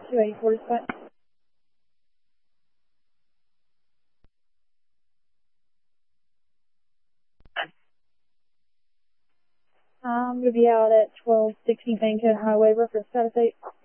2845. I'm going to be out at 1260 Bankhead Highway, reference status 8.